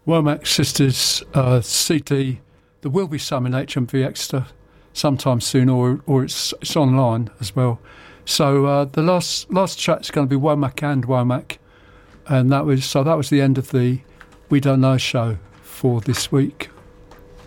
Womack Sisters CD. There will be some in HMV Exeter sometime soon, or it's online as well. So the last track's going to be Womack and Womack, and that was the end of the We Don't Know show for this week.